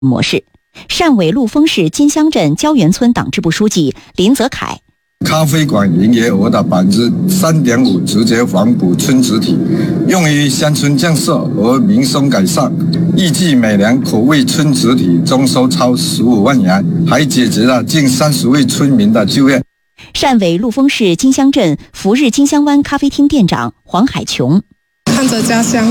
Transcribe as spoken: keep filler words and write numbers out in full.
模式。汕尾陆丰市金乡镇胶原村党支部书记林泽楷。 咖啡馆营业额的百分之三点五直接还补村子体，用于乡村建设和民生改善，预计每年可为村子体增收超十五万元，还解决了近三十位村民的就业。 汕尾陆丰市金乡镇福日金乡湾咖啡厅店长黄海琼。 看着家乡